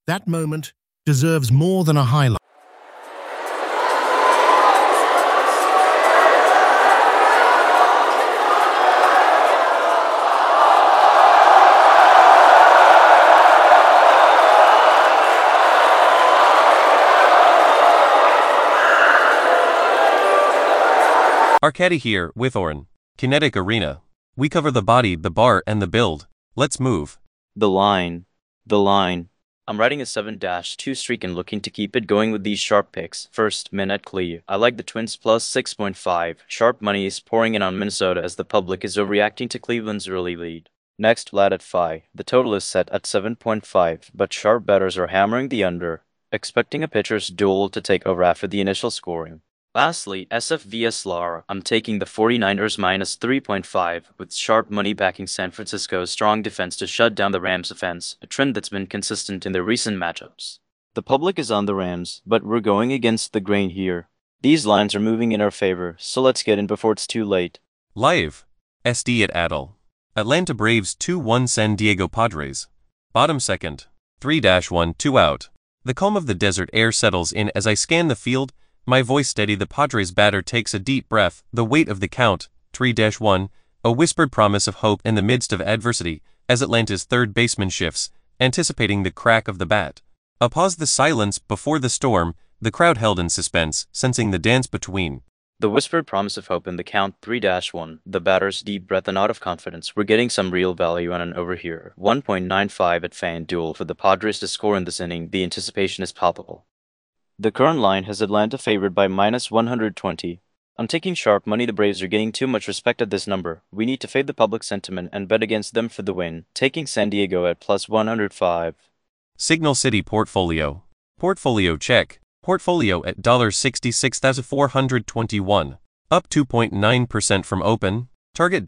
That moment deserves more than a highlight. Arcady here, with Oren. Kinetic Arena. We cover the body, the bar, and the build. Let's move. The line. I'm riding a 7-2 streak and looking to keep it going with these sharp picks. First, Min at Clee. I like the Twins plus 6.5. Sharp money is pouring in on Minnesota as the public is overreacting to Cleveland's early lead. Next, Vlad at Phi. The total is set at 7.5, but sharp bettors are hammering the under, expecting a pitcher's duel to take over after the initial scoring. Lastly, SF vs LAR. I'm taking the 49ers minus 3.5, with sharp money backing San Francisco's strong defense to shut down the Rams' offense, a trend that's been consistent in their recent matchups. The public is on the Rams, but we're going against the grain here. These lines are moving in our favor, so let's get in before it's too late. Live. SD at Adel. Atlanta Braves 2-1 San Diego Padres. Bottom second. 3-1, 2 out. The calm of the desert air settles in as I scan the field, my voice steady. The Padres batter takes a deep breath, the weight of the count, 3-1, a whispered promise of hope in the midst of adversity, as Atlanta's third baseman shifts, anticipating the crack of the bat. A pause, the silence before the storm, the crowd held in suspense, sensing the dance between. The whispered promise of hope in the count, 3-1, the batter's deep breath and out of confidence. We're getting some real value on an over here. 1.95 at FanDuel for the Padres to score in this inning. The anticipation is palpable. The current line has Atlanta favored by minus 120. I'm taking sharp money. The Braves are getting too much respect at this number. We need to fade the public sentiment and bet against them for the win, taking San Diego at plus 105. Signal City Portfolio. Portfolio check. Portfolio at $66,421. Up 2.9% from open. Target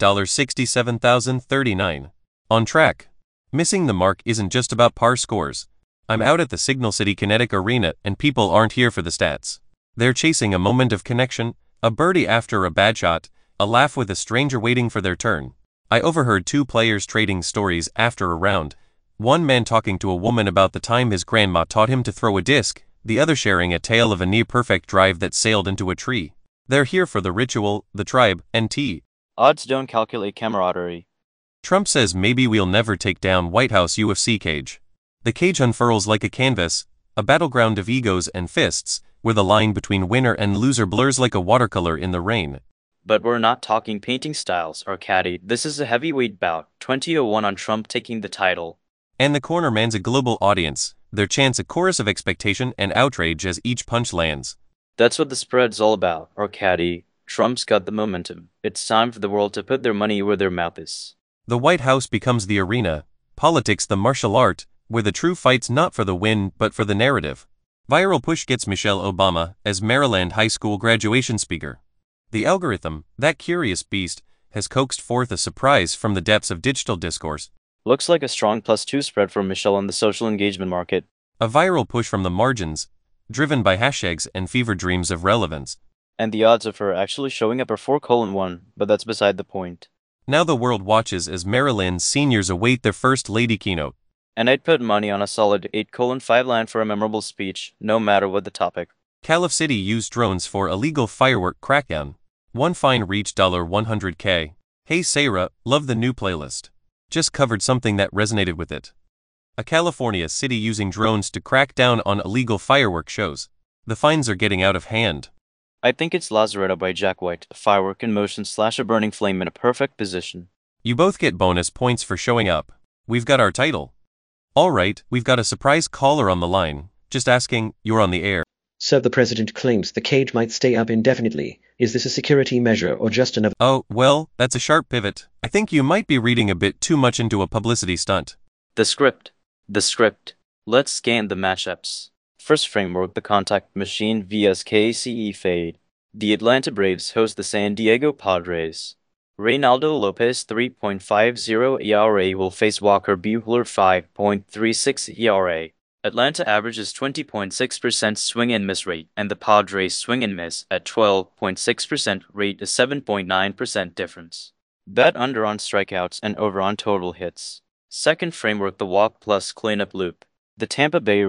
$67,039. On track. Missing the mark isn't just about par scores. I'm out at the Signal City Kinetic Arena and people aren't here for the stats. They're chasing a moment of connection, a birdie after a bad shot, a laugh with a stranger waiting for their turn. I overheard two players trading stories after a round, one man talking to a woman about the time his grandma taught him to throw a disc, the other sharing a tale of a near-perfect drive that sailed into a tree. They're here for the ritual, the tribe, and tea. Odds don't calculate camaraderie. Trump says maybe we'll never take down White House UFC cage. The cage unfurls like a canvas, a battleground of egos and fists, where the line between winner and loser blurs like a watercolor in the rain. But we're not talking painting styles, Arcady. This is a heavyweight bout, 20-1 on Trump taking the title. And the corner man's a global audience, their chants a chorus of expectation and outrage as each punch lands. That's what the spread's all about, Arcady. Trump's got the momentum. It's time for the world to put their money where their mouth is. The White House becomes the arena, politics the martial art, where the true fight's not for the win but for the narrative. Viral push gets Michelle Obama as Maryland high school graduation speaker. The algorithm, that curious beast, has coaxed forth a surprise from the depths of digital discourse. Looks like a strong +2 spread for Michelle on the social engagement market. A viral push from the margins, driven by hashtags and fever dreams of relevance. And the odds of her actually showing up are 4:1, but that's beside the point. Now the world watches as Maryland's seniors await their first lady keynote. And I'd put money on a solid 8:5 line for a memorable speech, no matter what the topic. Calif City used drones for illegal firework crackdown. One fine reached $100K. Hey Sarah, love the new playlist. Just covered something that resonated with it. A California city using drones to crack down on illegal firework shows. The fines are getting out of hand. I think it's Lazaretto by Jack White, a firework in motion / a burning flame in a perfect position. You both get bonus points for showing up. We've got our title. Alright, we've got a surprise caller on the line. Just asking, you're on the air. Sir, the president claims the cage might stay up indefinitely. Is this a security measure or just another— Oh, well, that's a sharp pivot. I think you might be reading a bit too much into a publicity stunt. The script. Let's scan the matchups. First framework, the contact machine vs KCE fade. The Atlanta Braves host the San Diego Padres. Reynaldo Lopez 3.50 ERA will face Walker Buehler 5.36 ERA. Atlanta averages 20.6% swing and miss rate, and the Padres swing and miss at 12.6% rate, a 7.9% difference. Bet under on strikeouts and over on total hits. Second framework, the walk plus cleanup loop. The Tampa Bay